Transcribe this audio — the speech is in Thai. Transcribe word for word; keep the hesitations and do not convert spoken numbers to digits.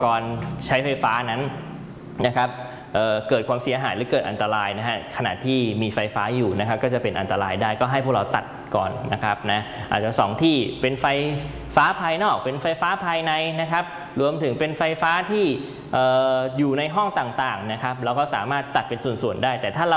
ก่อนใช้ไฟฟ้านั้นนะครับ เ, เกิดความเสียหายหรือเกิดอันตรายนะฮะขณะที่มีไฟฟ้าอยู่นะครับก็จะเป็นอันตรายได้ก็ให้พวกเราตัดก่อนนะครับนะอาจจะสองที่เป็นไฟฟ้าภายนอกเป็นไฟฟ้าภายในนะครับรวมถึงเป็นไฟฟ้าที่ อ, อยู่ในห้องต่างๆนะครับเราก็สามารถตัดเป็นส่วนๆได้แต่ถ้าเรา